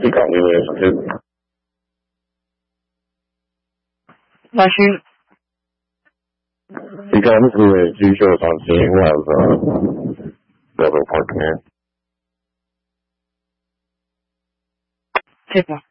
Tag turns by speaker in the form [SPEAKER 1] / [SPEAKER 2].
[SPEAKER 1] 你講啲咩先？
[SPEAKER 2] 那先。
[SPEAKER 1] 你講啲咩主要上先話就parking？
[SPEAKER 2] 對吧？